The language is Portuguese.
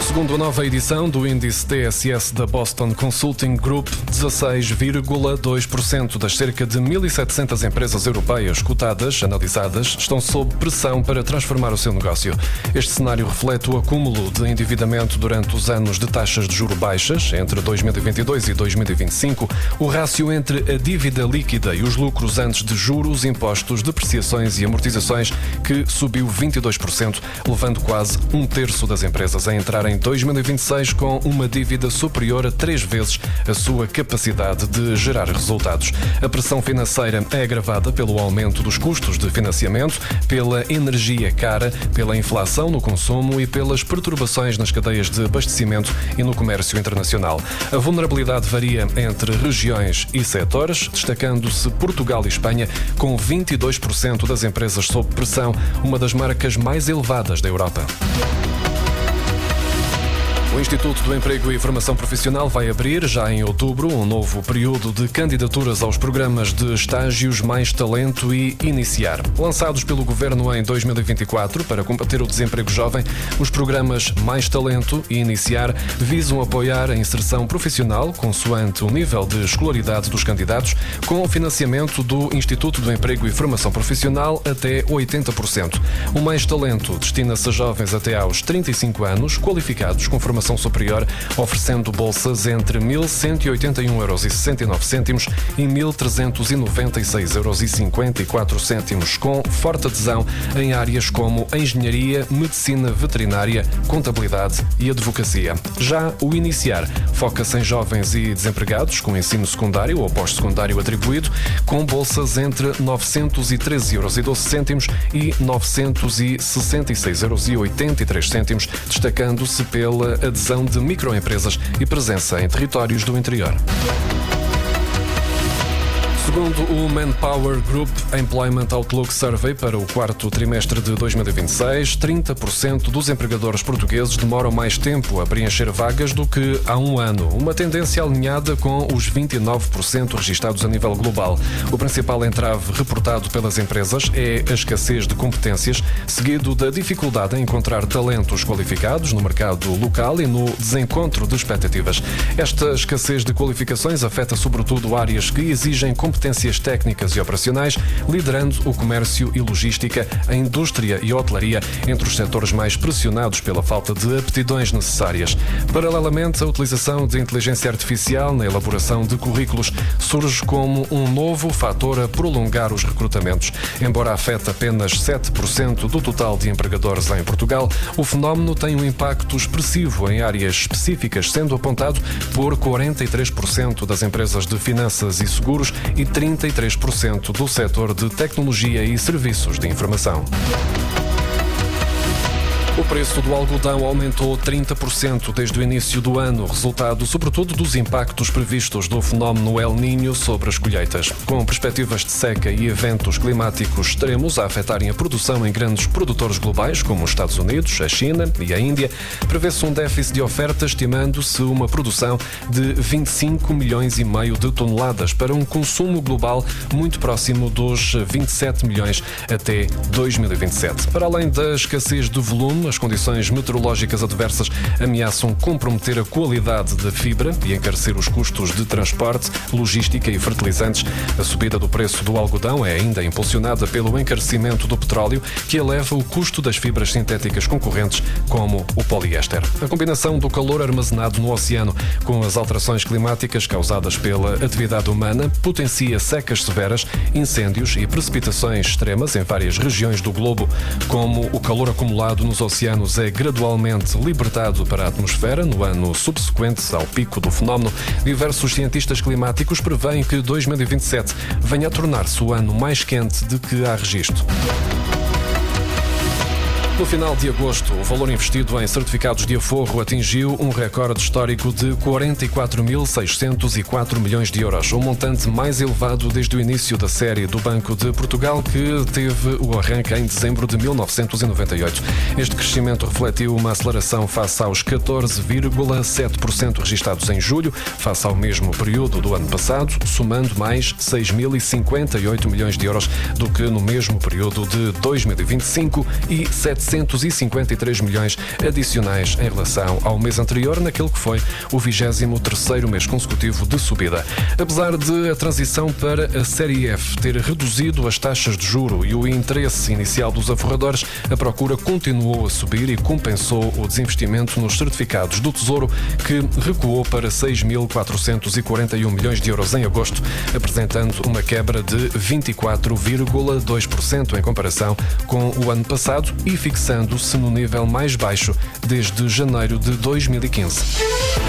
Segundo a nova edição do índice TSS da Boston Consulting Group, 16,2% das cerca de 1.700 empresas europeias cotadas, analisadas, estão sob pressão para transformar o seu negócio. Este cenário reflete o acúmulo de endividamento durante os anos de taxas de juros baixas, entre 2022 e 2025, o rácio entre a dívida líquida e os lucros antes de juros, impostos, depreciações e amortizações, que subiu 22%, levando quase um terço das empresas a entrar em 2026 com uma dívida superior a 3 vezes a sua capacidade de gerar resultados. A pressão financeira é agravada pelo aumento dos custos de financiamento, pela energia cara, pela inflação no consumo e pelas perturbações nas cadeias de abastecimento e no comércio internacional. A vulnerabilidade varia entre regiões e setores, destacando-se Portugal e Espanha, com 22% das empresas sob pressão, uma das marcas mais elevadas da Europa. O Instituto do Emprego e Formação Profissional vai abrir, já em outubro, um novo período de candidaturas aos programas de estágios Mais Talento e Iniciar. Lançados pelo Governo em 2024 para combater o desemprego jovem, os programas Mais Talento e Iniciar visam apoiar a inserção profissional consoante o nível de escolaridade dos candidatos, com o financiamento do Instituto do Emprego e Formação Profissional até 80%. O Mais Talento destina-se a jovens até aos 35 anos, qualificados com formação superior, oferecendo bolsas entre 1.181,69€ e 1.396,54€, com forte adesão em áreas como engenharia, medicina veterinária, contabilidade e advocacia. Já o Iniciar foca-se em jovens e desempregados com ensino secundário ou pós-secundário atribuído, com bolsas entre 913,12€ e 966,83€, destacando-se pela adesão de microempresas e presença em territórios do interior. Segundo o Manpower Group Employment Outlook Survey para o quarto trimestre de 2026, 30% dos empregadores portugueses demoram mais tempo a preencher vagas do que há um ano, uma tendência alinhada com os 29% registados a nível global. O principal entrave reportado pelas empresas é a escassez de competências, seguido da dificuldade em encontrar talentos qualificados no mercado local e no desencontro de expectativas. Esta escassez de qualificações afeta sobretudo áreas que exigem competências técnicas e operacionais, liderando o comércio e logística, a indústria e a hotelaria, entre os setores mais pressionados pela falta de aptidões necessárias. Paralelamente, a utilização de inteligência artificial na elaboração de currículos surge como um novo fator a prolongar os recrutamentos. Embora afete apenas 7% do total de empregadores em Portugal, o fenómeno tem um impacto expressivo em áreas específicas, sendo apontado por 43% das empresas de finanças e seguros e 33% do setor de tecnologia e serviços de informação. O preço do algodão aumentou 30% desde o início do ano, resultado sobretudo dos impactos previstos do fenómeno El Niño sobre as colheitas. Com perspectivas de seca e eventos climáticos extremos a afetarem a produção em grandes produtores globais, como os Estados Unidos, a China e a Índia, prevê-se um déficit de oferta, estimando-se uma produção de 25 milhões e meio de toneladas para um consumo global muito próximo dos 27 milhões até 2027. Para além da escassez de volume, as condições meteorológicas adversas ameaçam comprometer a qualidade da fibra e encarecer os custos de transporte, logística e fertilizantes. A subida do preço do algodão é ainda impulsionada pelo encarecimento do petróleo, que eleva o custo das fibras sintéticas concorrentes, como o poliéster. A combinação do calor armazenado no oceano com as alterações climáticas causadas pela atividade humana potencia secas severas, incêndios e precipitações extremas em várias regiões do globo. Como o calor acumulado nos oceanos é gradualmente libertado para a atmosfera no ano subsequente ao pico do fenómeno, diversos cientistas climáticos preveem que 2027 venha a tornar-se o ano mais quente de que há registro. No final de agosto, o valor investido em certificados de aforro atingiu um recorde histórico de 44.604 milhões de euros, o montante mais elevado desde o início da série do Banco de Portugal, que teve o arranque em dezembro de 1998. Este crescimento refletiu uma aceleração face aos 14,7% registados em julho, face ao mesmo período do ano passado, somando mais 6.058 milhões de euros do que no mesmo período de 2025 e 700 653 milhões adicionais em relação ao mês anterior, naquele que foi o 23º mês consecutivo de subida. Apesar de a transição para a Série F ter reduzido as taxas de juro e o interesse inicial dos aforradores, a procura continuou a subir e compensou o desinvestimento nos certificados do Tesouro, que recuou para 6.441 milhões de euros em agosto, apresentando uma quebra de 24,2% em comparação com o ano passado e fixando-se no nível mais baixo desde janeiro de 2015.